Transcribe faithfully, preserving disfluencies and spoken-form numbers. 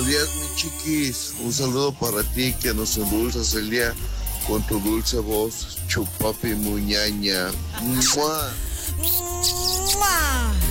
días, mi chiquis. Un saludo para ti que nos endulzas el día con tu dulce voz, chupapi muñaña. ¡Mua! ¡Mua!